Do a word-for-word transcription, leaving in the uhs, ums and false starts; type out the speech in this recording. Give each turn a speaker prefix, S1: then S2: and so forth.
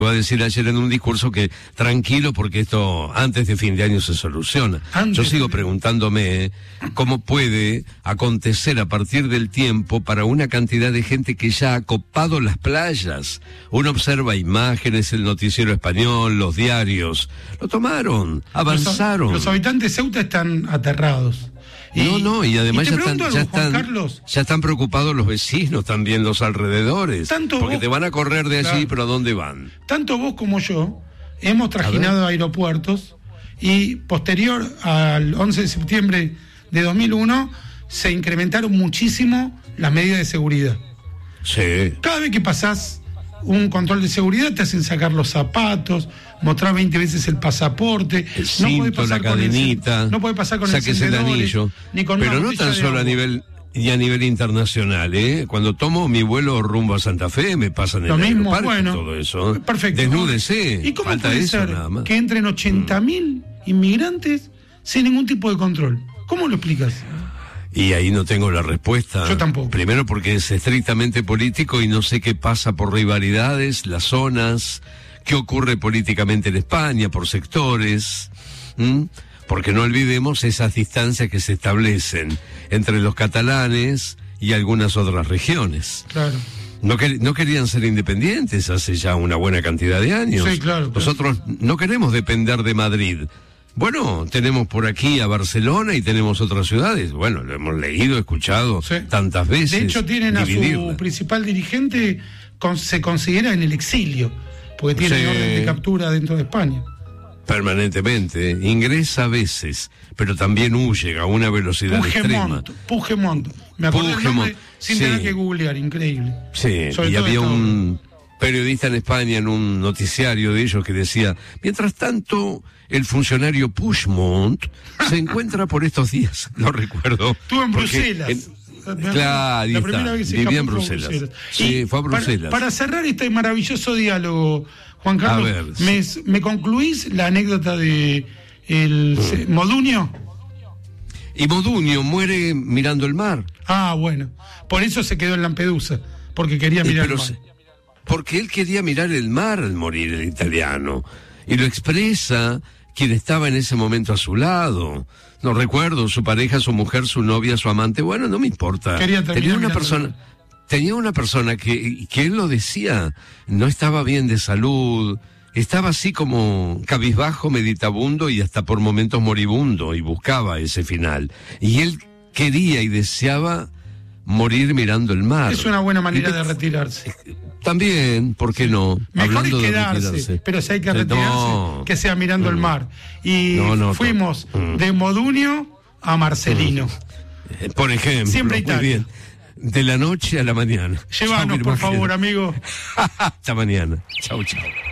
S1: Va a decir ayer en un discurso que tranquilo porque esto antes de fin de año se soluciona. Antes. Yo sigo preguntándome ¿eh? cómo puede acontecer a partir del tiempo para una cantidad de gente que ya ha copado las playas. Uno observa imágenes, el noticiero español, los diarios. Lo tomaron, avanzaron.
S2: Los, los habitantes de Ceuta están aterrados.
S1: Y, no, no, y además
S2: y
S1: ya, están,
S2: algo,
S1: ya, están,
S2: Carlos,
S1: ya están preocupados los vecinos también, los alrededores. Tanto porque vos, te van a correr de allí, claro, pero ¿a dónde van?
S2: Tanto vos como yo hemos trajinado a aeropuertos y posterior al once de septiembre de dos mil uno se incrementaron muchísimo las medidas de seguridad.
S1: Sí.
S2: Cada vez que pasás un control de seguridad te hacen sacar los zapatos, mostrar veinte veces el pasaporte,
S1: el cinto, no puede pasar la cadenita,
S2: el, no puede pasar con
S1: saques el anillo,
S2: ni con
S1: pero no tan solo
S2: agua.
S1: a nivel y a nivel internacional, ¿eh? Cuando tomo mi vuelo rumbo a Santa Fe me pasan
S2: Lo
S1: el
S2: mismo,
S1: aeroparque,
S2: bueno,
S1: todo eso.
S2: Perfecto.
S1: Desnúdese.
S2: ¿Y cómo
S1: falta
S2: puede
S1: eso,
S2: ser
S1: nada más.
S2: que entren ochenta mil mm. inmigrantes sin ningún tipo de control? ¿Cómo lo explicas?
S1: Y ahí no tengo la respuesta.
S2: Yo tampoco.
S1: Primero porque es estrictamente político y no sé qué pasa por rivalidades, las zonas, qué ocurre políticamente en España, por sectores, ¿m? Porque no olvidemos esas distancias que se establecen entre los catalanes y algunas otras regiones.
S2: Claro.
S1: No, que, no querían ser independientes hace ya una buena cantidad de años.
S2: Sí, claro, claro.
S1: Nosotros no queremos depender de Madrid. Bueno, tenemos por aquí a Barcelona y tenemos otras ciudades. Bueno, lo hemos leído, escuchado sí. tantas veces.
S2: De hecho, tienen dividirla. A su principal dirigente, con, se considera en el exilio, porque tiene sí. orden de captura dentro de España.
S1: Permanentemente. Ingresa a veces, pero también huye a una velocidad
S2: Puigdemont,
S1: extrema.
S2: Puigdemont. Me acuerdo el nombre sin
S1: sí.
S2: tener que googlear, increíble.
S1: Sí, Sobre y había un periodista en España en un noticiario de ellos que decía, mientras tanto, el funcionario Puigdemont se encuentra por estos días, no recuerdo.
S2: Estuvo en Bruselas. En,
S1: claro,
S2: la primera vez que se
S1: vivía en
S2: Bruselas.
S1: Bruselas. Sí, fue a Bruselas.
S2: Para, para cerrar este maravilloso diálogo, Juan Carlos,
S1: ver,
S2: ¿me,
S1: sí.
S2: ¿me concluís la anécdota de el mm. Modunio?
S1: Y Modunio muere mirando el mar.
S2: Ah, bueno. Por eso se quedó en Lampedusa, porque quería mirar el mar. Se,
S1: porque él quería mirar el mar al morir, el italiano. Y lo expresa quien estaba en ese momento a su lado. No recuerdo, su pareja, su mujer, su novia, su amante, bueno, no me importa.
S2: Quería
S1: tenía una persona, tenía una persona que, que él lo decía, no estaba bien de salud, estaba así como cabizbajo, meditabundo y hasta por momentos moribundo, y buscaba ese final. Y él quería y deseaba morir mirando el mar.
S2: Es una buena manera y, de retirarse.
S1: También, ¿por qué no?
S2: Mejor
S1: Hablando
S2: es quedarse,
S1: de retirarse,
S2: pero si hay que retirarse, no, que sea mirando no, el mar. Y
S1: no, no,
S2: fuimos
S1: no.
S2: de Modunio a Marcelino.
S1: Por ejemplo,
S2: siempre Italia.
S1: Muy bien. De la noche a la mañana.
S2: Llévanos, por favor, amigo.
S1: Hasta mañana. Chau, chau.